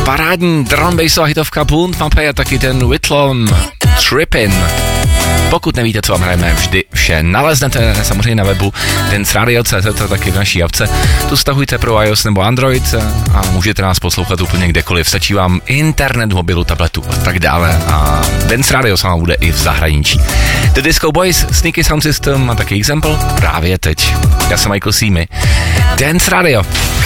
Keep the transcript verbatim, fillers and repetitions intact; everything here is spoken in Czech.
parádní drum bassová hitovka Blunt Mapy a taky ten Whitlon Trippin. Pokud nevíte, co vám hrajeme, vždy vše naleznete samozřejmě na webu danceradio tečka cz a taky v naší apce. Tu stahujte pro iOS nebo Android a můžete nás poslouchat úplně kdekoliv. Stačí vám internet, mobilu, tabletu a tak dále. A Dance Radio sama bude i v zahraničí. The Disco Boys, Sneaky Sound System a taky Example právě teď. Já jsem Michael Simi. Dance Radio.